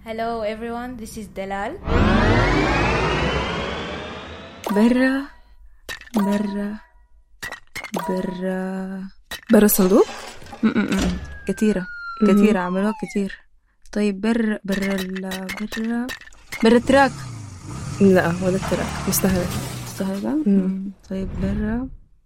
Hello everyone, this is Dalal. برا الصندوق. كثيرة عملوها كثير. طيب برا التراك. لا ولا التراك مستهلة. طيب برا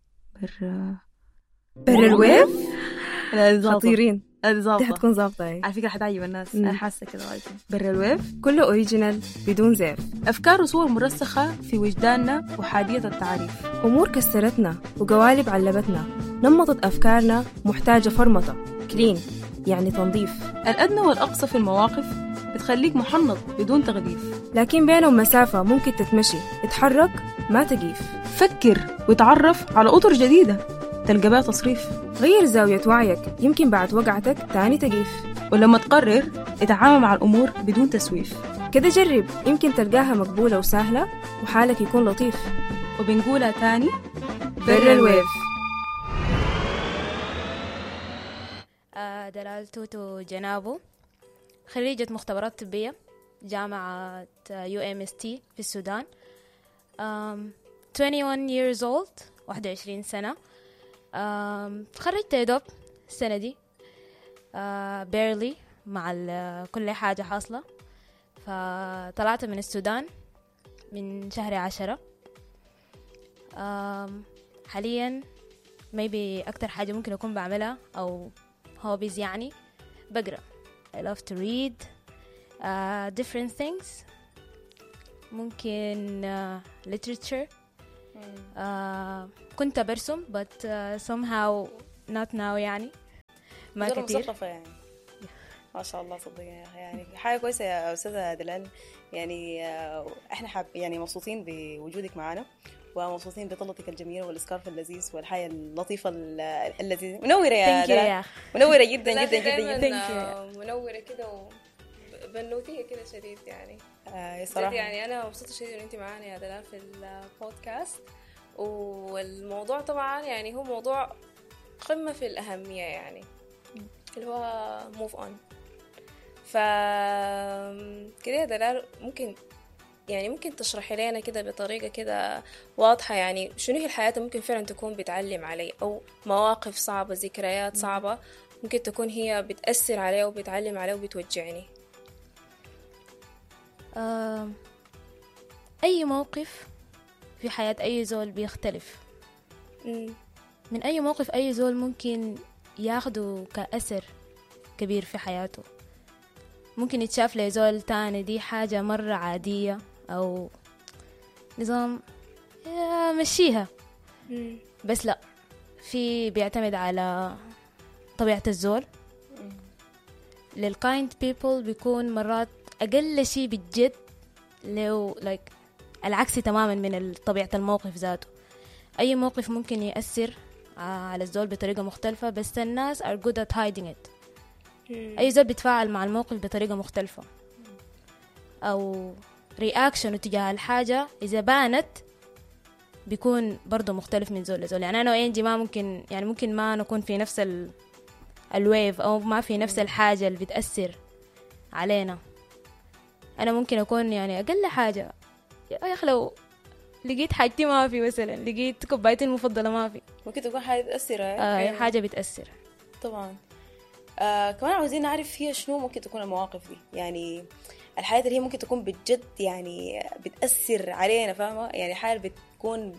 الويف. خطيرين. هذه دي حتكون ظابطة على فكرة حتعجب الناس. أنا حاسة كده واجد. برا الويف كله أوريجينال بدون زيف. أفكار وصور مرسخة في وجداننا وحادية التعريف. أمور كسرتنا وقوالب علبتنا، نمطت أفكارنا محتاجة فرمطة. كلين يعني تنظيف. الأدنى والأقصى في المواقف بتخليك محنط بدون تغليف، لكن بينهم مسافة ممكن تتمشي، اتحرك ما تقيف. فكر وتعرف على أطر جديدة تلقى بها تصريف. غير زاوية وعيك، يمكن بعد وقعتك تاني تقيف. ولما تقرر اتعامل مع الأمور بدون تسويف. كده جرب، يمكن تلقاها مقبولة وسهلة وحالك يكون لطيف. وبنقولها تاني، برا الويف. دلال توتو جنابو، خريجة مختبرات طبية جامعة UMST في السودان. 21 years old، 21 سنة. تخرجت يدوب السنة دي barely مع كل حاجة حاصلة. فطلعت من السودان من شهر 10. حاليا maybe أكتر حاجة ممكن أكون بعملها أو hobbies يعني بقرأ. I love to read different things. ممكن literature. كنت برسم but somehow not now يعني ما كتير. مثقفة يعني ما شاء الله صدقني يعني حاجة كويسة يا أستاذة دلال. يعني احنا يعني مبسوطين بوجودك معنا ومبسوطين بطلتك الجميلة والسكارف اللذيذ والحياة اللطيفة اللذيذة. منورة يا دلال، منورة جدا جدا جدا جدا. منورة كده وبنوتية كده شديد يعني. صراحة يعني أنا مبسوطة شديد إن أنت معانا يا دلال في البودكاست. والموضوع طبعا يعني هو موضوع قمة في الأهمية يعني اللي هو move on. كده يا دلال ممكن تشرحي لنا كده بطريقة كده واضحة يعني شنو هي الحياة ممكن فعلا تكون بتعلم علي، أو مواقف صعبة، ذكريات صعبة ممكن تكون هي بتأثر علي وبتعلم علي وبتوجعني. أي موقف في حياة أي زول بيختلف. من أي موقف أي زول ممكن ياخده كأثر كبير في حياته. ممكن يتشاف لزول تاني دي حاجة مرة عادية أو نظام مشيها، بس لا، في بيعتمد على طبيعة الزول. للكايند بيبل بيكون مرات أقل شيء بالجد لو العكس تماما من طبيعة الموقف ذاته. أي موقف ممكن يأثر على الزول بطريقة مختلفة، بس الناس are good at hiding it. أي زول بيتفاعل مع الموقف بطريقة مختلفة أو رياكشن تجاه الحاجة إذا بانت بيكون برضو مختلف من زول لزول. يعني أنا وإنجي ما ممكن ما نكون في نفس الويف أو ما في نفس الحاجة اللي بتأثر علينا. أنا ممكن أكون يعني أقل حاجة يا أخي لو لقيت حاجتي ما في، مثلا لقيت كوبايتي المفضلة ما في، ممكن تكون حاجة بتأثر. حاجة بتأثر طبعا. كمان عاوزين نعرف هي شنو ممكن تكون المواقف دي، يعني الحياة اللي هي ممكن تكون بجد يعني بتأثر علينا، فاهمة؟ يعني حاجة بتكون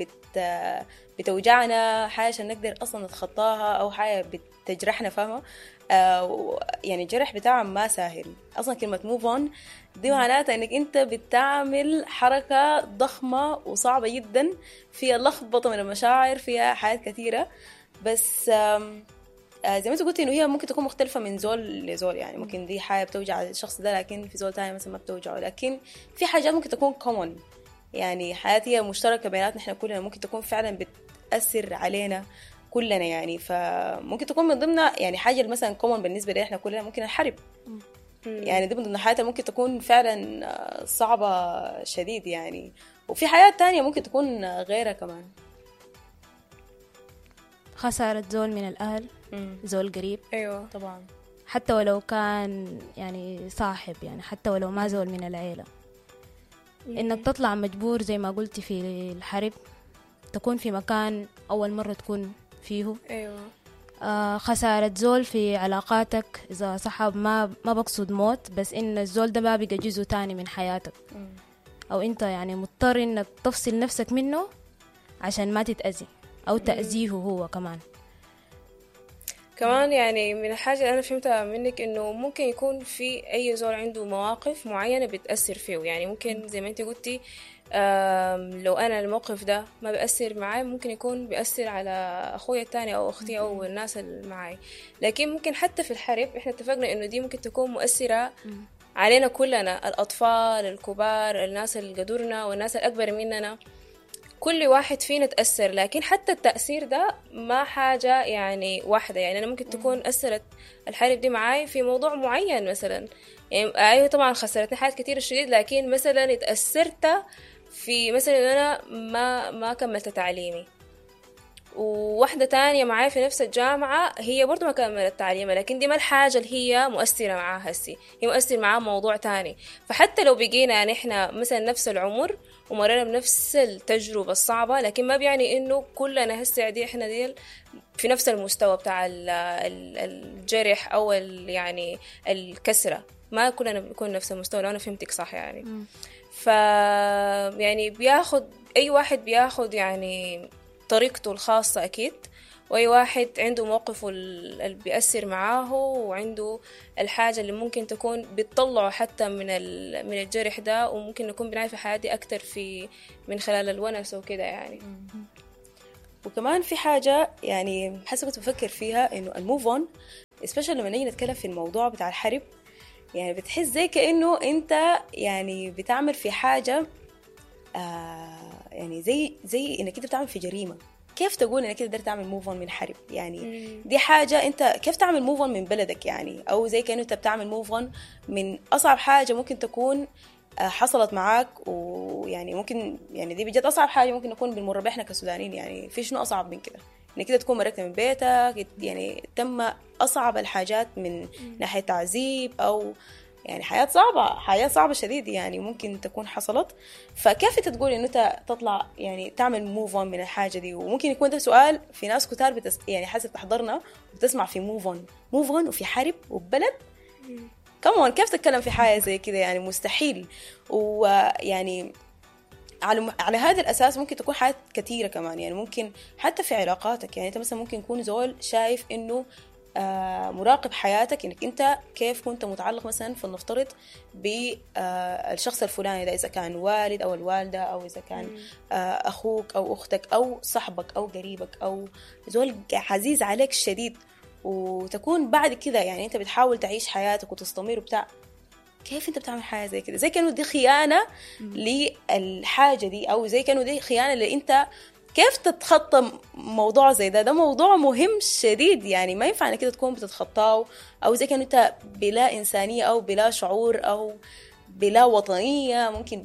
بتوجعنا، حاجة عشان نقدر أصلا نتخطاها، أو حاجة بتجرحنا، فاهمة؟ يعني الجرح بتاعها ما سهل أصلا. كلمة move on دي معناتها إنك أنت بتعمل حركة ضخمة وصعبة جدا فيها لخبطة من المشاعر، فيها حاجات كثيرة. بس زي ما انت قلتي انه هي ممكن تكون مختلفة من زول لزول. يعني ممكن دي حاجة بتوجع الشخص ده لكن في زول تاني مثلا ما بتوجعه. لكن في حاجات ممكن تكون common، يعني حياتية مشتركة بيناتنا احنا كلنا، ممكن تكون فعلا بتأثر علينا كلنا يعني. فممكن تكون من ضمنها يعني حاجة مثلا common بالنسبة لنا احنا كلنا ممكن الحرب. يعني دي من ضمن حياتها ممكن تكون فعلا صعبة شديد يعني. وفي حياة تانية ممكن تكون غيرها كمان. خسارة زول من الأهل، زول قريب. أيوة طبعا. حتى ولو كان يعني صاحب، يعني حتى ولو ما زول من العيلة. إنك تطلع مجبور زي ما قلتي في الحرب، تكون في مكان أول مرة تكون فيه. أيوة. خسارة زول في علاقاتك إذا صحاب، ما بقصد موت، بس إن الزول ده ما بقى جزء تاني من حياتك، أو أنت يعني مضطر إنك تفصل نفسك منه عشان ما تتأذي أو تأذيه هو كمان. يعني من الحاجة اللي أنا فهمتها منك إنه ممكن يكون في أي زول عنده مواقف معينة بتأثر فيه. يعني ممكن زي ما أنت قلتي لو أنا الموقف ده ما بيأثر معي، ممكن يكون بيأثر على أخويا التاني أو أختي أو الناس اللي معي. لكن ممكن حتى في الحرب إحنا اتفقنا إنه دي ممكن تكون مؤثرة علينا كلنا، الأطفال، الكبار، الناس اللي قدرنا والناس الأكبر مننا، كل واحد فينا تأثر. لكن حتى التأثير ده ما حاجة يعني واحدة. يعني أنا ممكن تكون أثرت الحرب دي معاي في موضوع معين مثلا، يعني أيوة طبعا خسرتني حاجات كتير شديد، لكن مثلا اتأثرت في مثلا أنا ما كملت تعليمي، وواحدة تانية معاي في نفس الجامعة هي برضو ما كملت تعليمها، لكن دي ما الحاجة اللي هي مؤثرة معاها هسي، هي مؤثر معاها موضوع تاني. فحتى لو بقينا نحن مثلا نفس العمر ومرينا بنفس التجربة الصعبة، لكن ما بيعني إنه كلنا هسي عادي إحنا ديل في نفس المستوى بتاع الجرح أو يعني الكسرة، ما كلنا بنكون نفس المستوى. لو أنا فهمتك صح يعني. يعني بياخد أي واحد بياخد يعني طريقته الخاصة أكيد، وأي واحد عنده موقفه اللي بيأثر معاه، وعنده الحاجة اللي ممكن تكون بتطلعه حتى من الجرح ده، وممكن نكون بنعرف في حياتي أكتر من خلال الونس وكده يعني. وكمان في حاجة يعني حسب كنت بفكر فيها، إنه الموف اون especially لما نيجي نتكلم في الموضوع بتاع الحرب، يعني بتحس زي كأنه أنت يعني بتعمل في حاجة يعني زي إنك أنت بتعمل في جريمة. كيف تقول إنك تقدر تعمل موف اون من حرب؟ يعني دي حاجة أنت كيف تعمل موف اون من بلدك يعني، أو زي كأنه أنت بتعمل موف اون من أصعب حاجة ممكن تكون حصلت معاك. ويعني ممكن يعني دي بجد أصعب حاجة ممكن نكون بنمر بها إحنا كسودانيين. يعني في شنو أصعب من كده؟ إنك كده تكون مركت من بيتك، يعني تم أصعب الحاجات من ناحية تعذيب، أو يعني حياة صعبة شديد يعني ممكن تكون حصلت. فكيف انت تقول انه انت تطلع يعني تعمل موف اون من الحاجة دي؟ وممكن يكون ده سؤال في ناس كتار يعني حسب تحضرنا وبتسمع في موف اون وفي حرب وبلد كمان، كيف تتكلم في حاجة زي كده؟ يعني مستحيل. ويعني على هذا الأساس ممكن تكون حاجات كتيرة كمان، يعني ممكن حتى في علاقاتك. يعني انت مثلا ممكن يكون زول شايف انه مراقب حياتك، انك انت كيف كنت متعلق مثلا فلنفترض بالشخص الفلاني ده، اذا كان والد او الوالده، او اذا كان اخوك او اختك او صاحبك او قريبك او زول عزيز عليك شديد، وتكون بعد كده يعني انت بتحاول تعيش حياتك وتستمر وبتاع. كيف انت بتعمل حاجه زي كده؟ زي كانه دي خيانه للحاجه دي، او زي كانه دي خيانه اللي انت كيف تتخطى موضوع زي ده موضوع مهم شديد. يعني ما ينفع انك كده تكون بتتخطاه، او زي كأنه انت بلا انسانيه او بلا شعور او بلا وطنيه، ممكن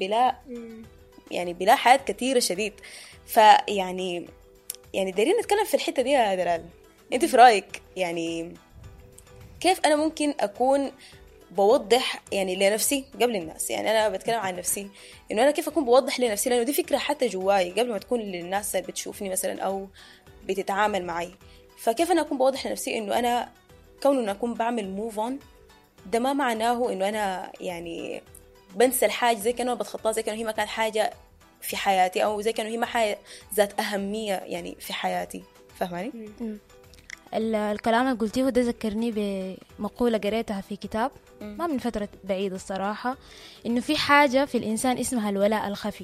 بلا حياه كثيره شديد. فيعني دايرين نتكلم في الحته دي يا دلال، انت في رايك يعني كيف انا ممكن اكون بوضح يعني لنفسي قبل الناس؟ يعني أنا بتكلم عن نفسي، إنه أنا كيف أكون بوضح لنفسي، لأنه دي فكرة حتى جواي قبل ما تكون للناس اللي بتشوفني مثلا أو بتتعامل معي. فكيف أنا أكون بوضح لنفسي إنه أنا كونه أنا أكون بعمل موف اون ده ما معناه إنه أنا يعني بنسى الحاجة، زي كأنه بتخطاها، زي كأنه هي ما كانت حاجة في حياتي، أو زي كأنه هي ما حاجة ذات أهمية يعني في حياتي. فهماني؟ الكلام اللي قلتيه ده ذكرني بمقولة قريتها في كتاب ما من فترة بعيدة الصراحة، إنه في حاجة في الإنسان اسمها الولاء الخفي.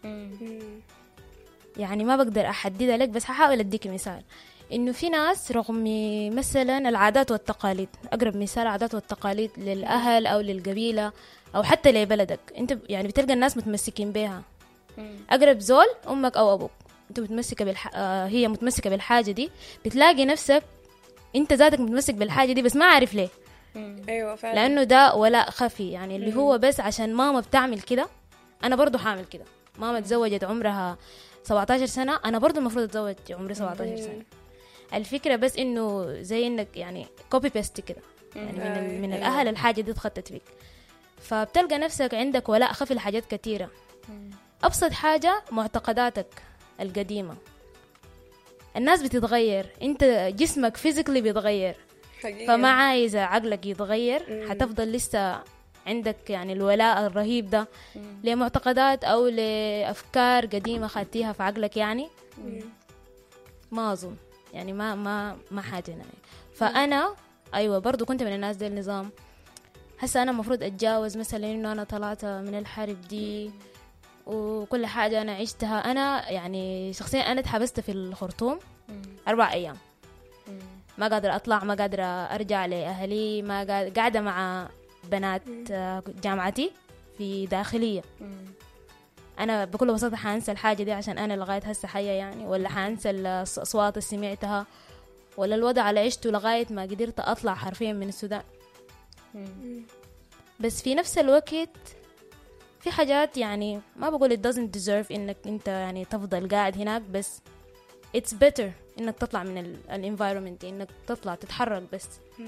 يعني ما بقدر أحددها لك، بس هحاول أديك مثال. إنه في ناس رغم مثلا العادات والتقاليد، أقرب مثال العادات والتقاليد للأهل أو للقبيلة أو حتى لبلدك، أنت يعني بتلقى الناس متمسكين بها. أقرب زول أمك أو أبوك، أنت متمسكة هي متمسكة بالحاجة دي، بتلاقي نفسك أنت ذاتك متمسك بالحاجة دي بس ما عارف ليه. أيوة فعلا. لأنه ده ولاء خفي، يعني اللي هو بس عشان ماما بتعمل كده أنا برضو حامل كده. ماما تزوجت عمرها 17 سنة، أنا برضو المفروض أتزوج عمري 17 سنة. الفكرة بس إنه زي إنك يعني كوبي بيست كده، يعني من الأهل الحاجة دي اتخطت فيك، فبتلقى نفسك عندك ولاء خفي لحاجات كتيرة. أبسط حاجة معتقداتك القديمة، الناس بتتغير، انت جسمك فيزيكلي بيتغير، فما عايزة عقلك يتغير، حتفضل لسه عندك يعني الولاء الرهيب ده لمعتقدات أو لأفكار قديمة خدتيها في عقلك يعني. ما أظن يعني ما حاجة يعني. فأنا أيوة برضو كنت من الناس دي النظام، هسا أنا مفروض أتجاوز مثلا إنه أنا طلعت من الحرب دي وكل حاجة أنا عشتها. أنا يعني شخصيا أنا اتحبست في الخرطوم 4 أيام، ما قادرة أطلع، ما قادرة أرجع لأهلي، ما قاعدة مع بنات جامعتي في داخلية. أنا بكل بساطة حانسى الحاجة دي عشان أنا لغاية هسه حية يعني، ولا حانسى الأصوات اللي سمعتها، ولا الوضع اللي عشته لغاية ما قدرت أطلع حرفيا من السودان. بس في نفس الوقت في حاجات يعني ما بقول it doesn't deserve إنك أنت يعني تفضل قاعد هناك، بس it's better إنك تطلع من ال environment، إنك تطلع تتحرك. بس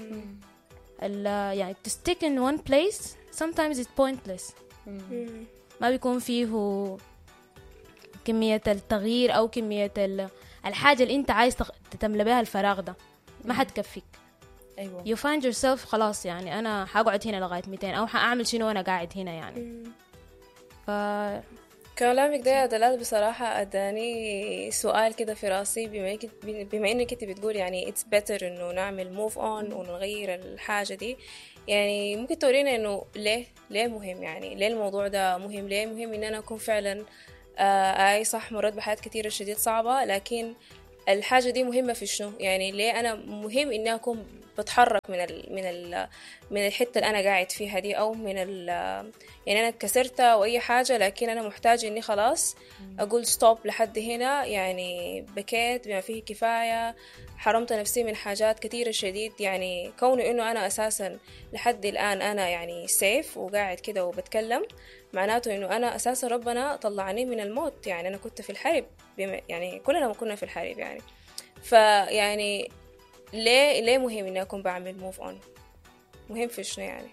يعني to stick in one place sometimes it's pointless. ما بيكون فيه كمية التغيير أو كمية الحاجة اللي أنت عايز تملى بها الفراغ ده، ما حتكفيك. أيوة. you find yourself خلاص يعني أنا حقعد هنا لغاية 200 أو حأعمل شنو وأنا قاعد هنا يعني. كلامك ده يا دلال بصراحة أداني سؤال كده في راسي، بما إنك أنت بتقول يعني it's better إنه نعمل move on ونغير الحاجة دي، يعني ممكن تورينا إنه ليه مهم، يعني ليه الموضوع ده مهم، ليه مهم إن أنا أكون فعلا أي صح مرات بحياة كتيرة شديد صعبة، لكن الحاجة دي مهمة في شنو؟ يعني ليه أنا مهم إني أكون بتحرك من الحتة اللي أنا قاعد فيها دي، أو يعني أنا اتكسرت أو أي حاجة، لكن أنا محتاج إني خلاص أقول ستوب لحد هنا، يعني بكيت بما فيه كفاية، حرمت نفسي من حاجات كتيرة شديد. يعني كونه إنه أنا أساسا لحد الآن أنا يعني سيف وقاعد كده وبتكلم، معناته إنه أنا أساسا ربنا طلعني من الموت. يعني أنا كنت في الحرب، يعني كلنا كنا في الحرب يعني. فيعني ليه مهم إني أكون بعمل موف أون؟ مهم في شنو يعني؟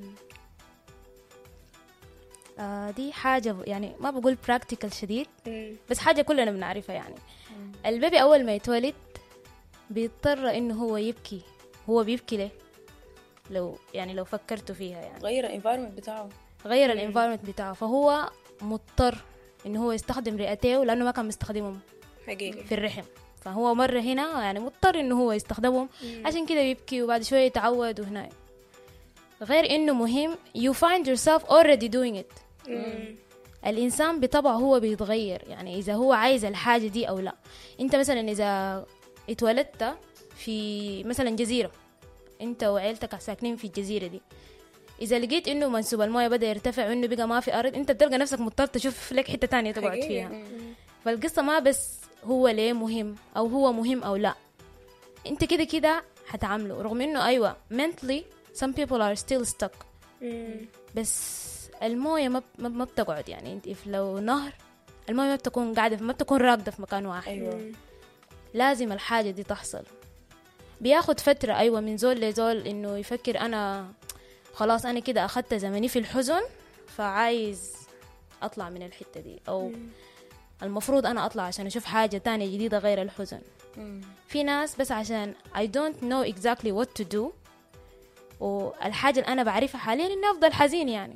دي حاجة يعني ما بقول براكتيكال شديد، بس حاجة كلنا بنعرفها يعني. البيبي أول ما يتولد بيضطر إنه هو يبكي. هو بيبكي ليه؟ لو فكرتوا فيها يعني غير الانفايرمنت بتاعه، غير الانفايرمنت بتاعه، فهو مضطر إنه هو يستخدم رئتيه لأنه ما كان مستخدمهم حقيقي في الرحم، فهو مرة هنا يعني مضطر إنه هو يستخدمهم، عشان كده يبكي وبعد شوية يتعود. وهنا غير إنه مهم you find yourself already doing it. الإنسان بطبعه هو بيتغير، يعني إذا هو عايز الحاجة دي أو لا. أنت مثلا إذا اتولدت في مثلا جزيرة، أنت وعيلتك ساكنين في الجزيرة دي، إذا لقيت إنه منسوب المويه بدأ يرتفع وإنه بقى ما في أرض، أنت بتلقى نفسك مضطر تشوف لك حتة تانية تقعد فيها. فالقصة ما بس هو ليه مهم أو هو مهم أو لا، أنت كده كده هتعامله. رغم إنه أيوة mentally some people are still stuck، بس المويه ما بتقعد. يعني انت لو نهر المويه ما بتكون قاعدة، ما بتكون راكدة في مكان واحد. أيوة. لازم الحاجة دي تحصل، بياخد فترة أيوة من زول لزول إنه يفكر أنا خلاص أنا كده أخدت زمني في الحزن، فعايز أطلع من الحتة دي، أو المفروض أنا أطلع عشان أشوف حاجة تانية جديدة غير الحزن. في ناس بس عشان I don't know exactly what to do، والحاجة اللي أنا بعرفها حاليا إني أفضل حزين يعني.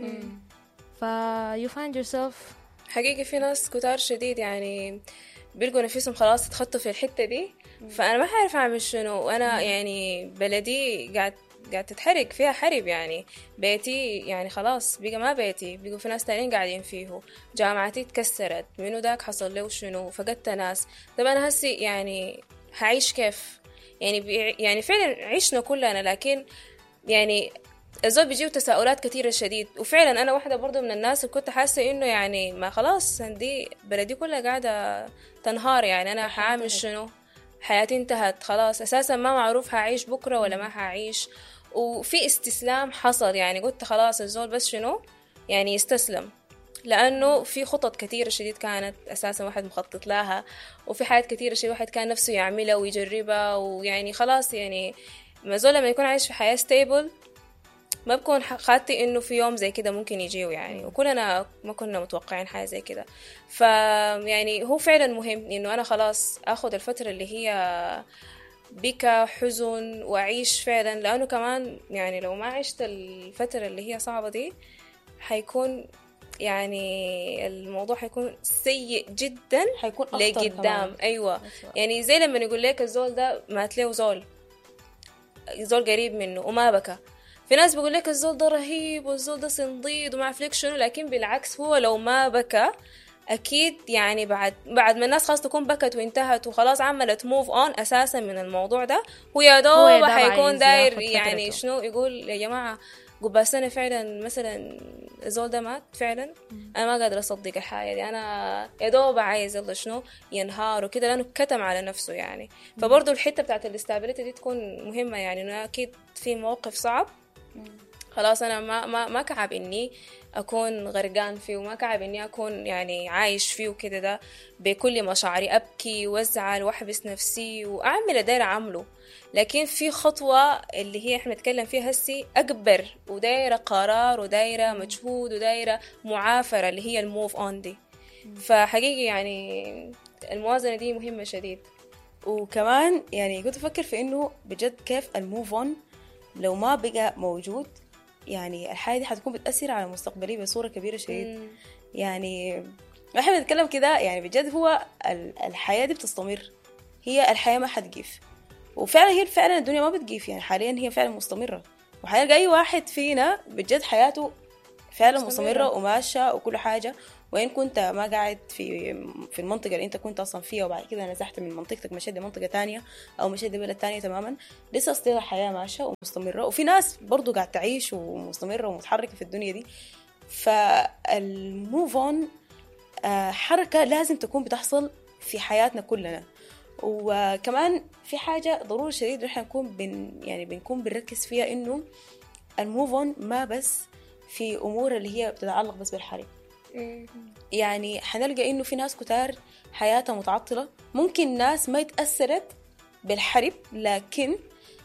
you find yourself. حقيقي في ناس كتار شديد يعني بيلقوا نفسهم خلاص اتخطوا في الحتة دي، فأنا ما عارف أعمل شنو. وأنا يعني بلدي قاعد تتحرق فيها حرب، يعني بيتي يعني خلاص بقى ما بيتي، بقوا في ناس تانيين قاعدين فيه، جامعتي اتكسرت، منو داك حصل له شنو، فقدت ناس. طب أنا هسي يعني هعيش كيف؟ يعني فعلا عشنا كلنا، لكن يعني الزول بيجيو تساؤلات كتيرة شديد. وفعلا أنا واحدة برضو من الناس اللي كنت حاسة إنه يعني ما خلاص عندي بلدي كلها قاعدة تنهار، يعني أنا حعمل شنو؟ حياتي انتهت خلاص، أساسا ما معروف هعيش بكرة ولا ما هعيش. وفي استسلام حصل، يعني قلت خلاص الزول بس شنو يعني يستسلم، لأنه في خطط كتيرة شديد كانت أساسا واحد مخطط لها، وفي حاجات كتيرة شديد واحد كان نفسه يعملها ويجربها، ويعني خلاص يعني ما زول لما يكون عايش في حياة ستيبل ما بكون خاطي انه في يوم زي كده ممكن يجيه يعني، وكلنا ما كنا متوقعين حاجة زي كده. يعني هو فعلا مهم انه انا خلاص اخد الفترة اللي هي بكى حزن واعيش فعلا، لانه كمان يعني لو ما عشت الفترة اللي هي صعبة دي حيكون يعني الموضوع حيكون سيء جدا، حيكون أخطر لقدام. كمان. ايوه يعني زي لما يقول لك الزول ده مات له زول قريب منه وما بكى، في ناس بيقول لك الزول ده رهيب والزول ده صنديد وما اعرف لك شنو، لكن بالعكس هو لو ما بكى اكيد يعني بعد ما الناس خلاص تكون بكت وانتهت وخلاص عملت موف اون اساسا من الموضوع ده، ويا دوب حيكون داير يعني شنو يقول يا جماعه قبل سنة فعلا مثلا الزول ده مات فعلا، انا ما قادر اصدق الحاجه دي، انا يا دوب عايز يلا شنو ينهار وكده لانه كتم على نفسه يعني. فبرضه الحته بتاعت الاستابيليتي دي تكون مهمه، يعني انه اكيد في موقف صعب خلاص انا ما كعب اني اكون غرقان فيه، وما كعب اني اكون يعني عايش فيه وكده، ده بكل مشاعري ابكي وازعل واحبس نفسي واعمل اللي دايره اعمله. لكن في خطوه اللي هي احنا نتكلم فيها هسي اكبر، ودايره قرار ودايره مجهود ودايره معافره اللي هي الموف اون دي. فحقيقي يعني الموازنه دي مهمه شديد. وكمان يعني كنت أفكر في إنه بجد كيف الموف اون لو ما بقى موجود، يعني الحياة دي حتكون بتأثر على مستقبلي بصورة كبيرة شديد. يعني احنا بنتكلم كده يعني بجد هو الحياة دي بتستمر، هي الحياة ما حتقيف، وفعلا هي فعلا الدنيا ما بتقيف، يعني حاليا هي فعلا مستمرة، وحيلقى أي واحد فينا بجد حياته فعلا مستمرة وماشية وكل حاجة. وإن كنت ما قاعد في المنطقة اللي أنت كنت أصلا فيها وبعد كده نزحت من منطقتك مشيت لمنطقة تانية أو مشيت لبلد تانية تماما، لسه أصلا الحياة ماشية ومستمرة، وفي ناس برضو قاعد تعيش ومستمرة ومتحركة في الدنيا دي. فالموف اون حركة لازم تكون بتحصل في حياتنا كلنا. وكمان في حاجة ضروري شديد نحن نكون بنكون بنركز فيها، إنه الموف اون ما بس في أمور اللي هي بتتعلق بس بالحرب. يعني حنلقى إنه في ناس كتار حياتها متعطلة، ممكن ناس ما يتأثرت بالحرب لكن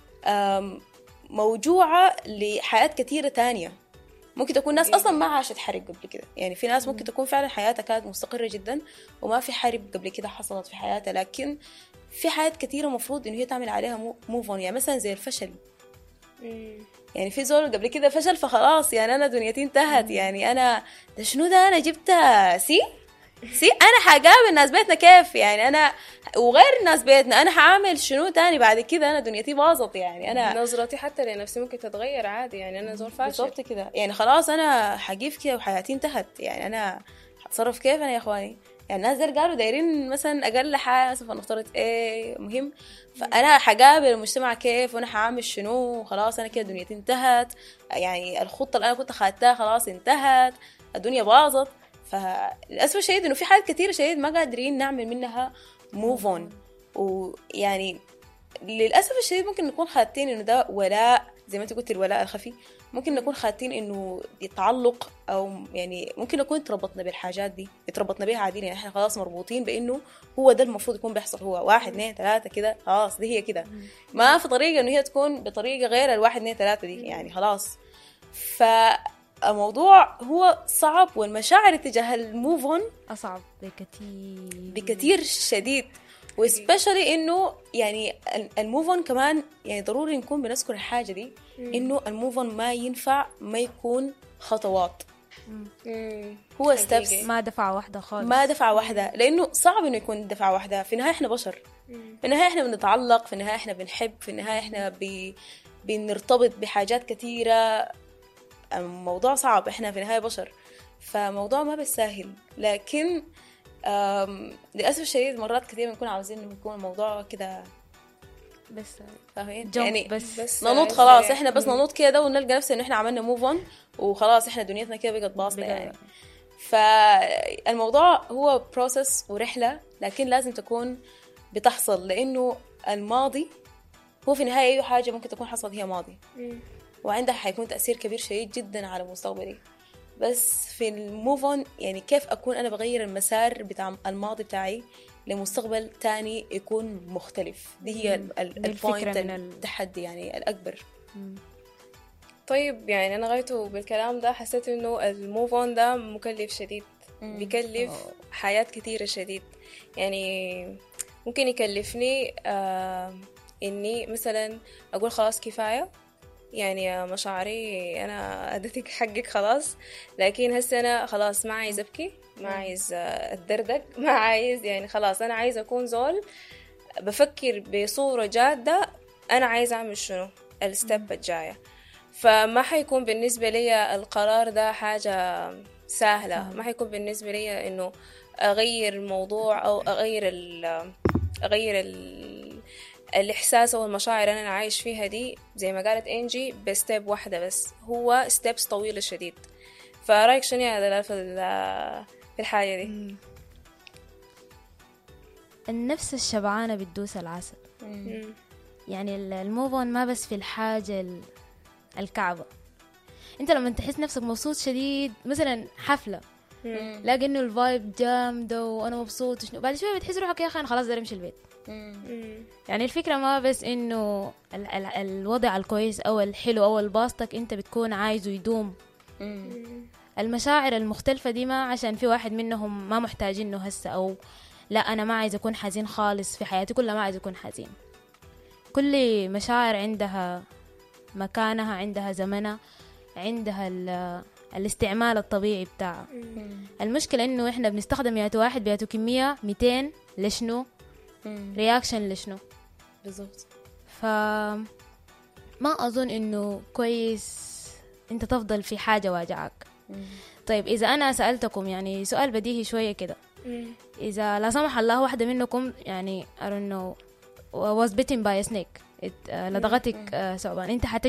موجوعة لحياة كتيرة تانية. ممكن تكون ناس أصلا ما عاشت حرب قبل كده، يعني في ناس ممكن تكون فعلا حياتها كانت مستقرة جدا وما في حرب قبل كده حصلت في حياتها، لكن في حياة كتيرة مفروض إنه هي تعمل عليها موف اون. يعني مثلا زي الفشل، يعني في زول قبل كده فشل فخلاص يعني أنا دنيتي انتهت، يعني أنا ده شنو ده أنا جبت سي أنا حقابل ناس بيتنا كيف، يعني أنا وغير ناس بيتنا أنا حعمل شنو تاني بعد كده، أنا دنيتي باظت، يعني أنا نظرتي حتى لنفسي ممكن تتغير عادي، يعني أنا زول فاشل بالضبط كده، يعني خلاص أنا حقيف كده وحياتي انتهت، يعني أنا حتصرف كيف أنا يا إخواني. يعني الناس دول قالوا دايرين مثلا أقل حاجة مثلا فنفترض إيه مهم، فأنا حقابل المجتمع كيف وأنا حعمل شنو، خلاص أنا كده دنيتي انتهت، يعني الخطة اللي أنا كنت خدتها خلاص انتهت، الدنيا باظت. فللأسف الشديد إنه في حاجات كتيرة شديد ما قادرين نعمل منها موف اون. ويعني للأسف الشديد ممكن نكون خاتين إنه ده ولاء، زي ما أنت قلت الولاء الخفي، ممكن نكون خاتين إنه يتعلق، أو يعني ممكن نكون تربطنا بالحاجات دي، اتربطنا بيها عادين، يعني إحنا خلاص مربوطين بإنه هو ده المفروض يكون بيحصل، هو 1 2 3 كده خلاص دي هي كده، ما في طريقة إنه هي تكون بطريقة غير 1 2 3 دي، يعني خلاص. فالموضوع هو صعب، والمشاعر تجاه الموف اون أصعب بكتير شديد، وسبيشالي انه يعني الموف اون كمان يعني ضروري نكون بنذكر الحاجه دي، انه الموف اون ما ينفع ما يكون خطوات، هو ستيبس، ما دفعة واحدة خالص، ما دفعة واحدة، لانه صعب انه يكون دفعة واحدة. في النهايه احنا بشر، في النهايه احنا بنتعلق، في النهايه احنا بنحب، في النهايه احنا بنرتبط بحاجات كتيره. موضوع صعب، احنا في النهايه بشر، فموضوع ما بالساهل. لكن للأسف الشديد مرات كثير بنكون عاوزين إنه يكون الموضوع كده بس فاهمين، يعني بس ننوض خلاص، إحنا بس ننوض كده ونلقى نفسنا إنه إحنا عملنا موف اون وخلاص إحنا دنيتنا كده بقت باصة يعني. فالموضوع هو بروسس ورحلة، لكن لازم تكون بتحصل، لأنه الماضي هو في النهاية أي حاجة ممكن تكون حصلت هي ماضي، وعندها حيكون تأثير كبير شديد جدا على مستقبلي. بس في الموف اون يعني كيف اكون انا بغير المسار بتاع الماضي بتاعي لمستقبل تاني يكون مختلف. دي هي البوينت من التحدي يعني الأكبر. طيب يعني أنا غايته بالكلام ده حسيت إنه الموف أون ده مكلف شديد، بيكلف حياة كتيرة شديد. يعني ممكن يكلفني إني مثلا أقول خلاص كفاية، يعني يا مشاعري أنا أديتك حقك خلاص، لكن هسه أنا خلاص ما عايز أبكي، ما عايز أتدردق، ما عايز، يعني خلاص أنا عايز أكون زول بفكر بصورة جادة أنا عايز أعمل شنو الستيب الجاية. فما حيكون بالنسبة لي القرار ده حاجة سهلة، ما حيكون بالنسبة لي إنه أغير الموضوع أو أغير الإحساس أو المشاعر اللي أنا عايش فيها دي زي ما قالت إنجي بستيب واحدة بس، هو ستيبس طويلة شديد. فرأيك شنو يا دلال في الحاجة دي؟ النفس الشبعانة بتدوس العسل. يعني الموفون ما بس في الحاجة الكعبة. انت لما تحس نفسك مبسوط شديد مثلا حفلة، لاقي انه الفايب جامدة وانا مبسوط وشنو، بعد شوية بتحس روحك يا اخي انا خلاص داير امشي البيت. يعني الفكرة ما بس انه الوضع الكويس او الحلو او الباسطك انت بتكون عايزه يدوم. المشاعر المختلفة دي ما عشان في واحد منهم ما محتاجينه هسه، او لا انا ما عايز اكون حزين خالص في حياتي كلها، ما عايز اكون حزين. كل مشاعر عندها مكانها، عندها زمنها، عندها الاستعمال الطبيعي بتاعها. المشكلة انه احنا بنستخدم ياتو واحد بياتو كمية 200 لشنو رياكشن لشنو بالضبط. فما اظن انه كويس انت تفضل في حاجة واجعك. طيب اذا انا سألتكم يعني سؤال بديهي شوية كده، اذا لا سمح الله واحدة منكم يعني I don't know was bitten by a snake لدغتك ثعبان، انت